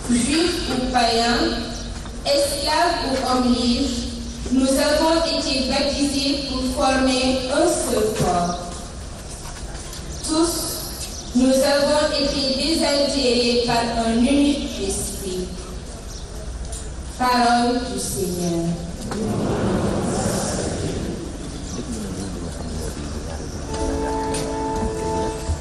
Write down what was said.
juifs ou païens, esclaves ou hommes libres, nous avons été baptisés pour former un seul corps. Tous, nous avons été désaltérés par un unique esprit. Parole du Seigneur.